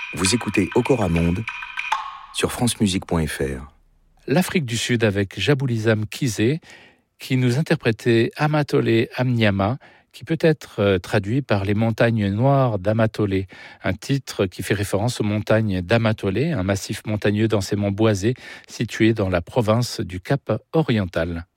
Vous écoutez Okora Monde sur francemusique.fr. L'Afrique du Sud avec Jaboulizam Kizé qui nous interprétait Amatole Amnyama, qui peut être traduit par les montagnes noires d'Amatole, un titre qui fait référence aux montagnes d'Amatole, un massif montagneux densément boisé situé dans la province du Cap-Oriental.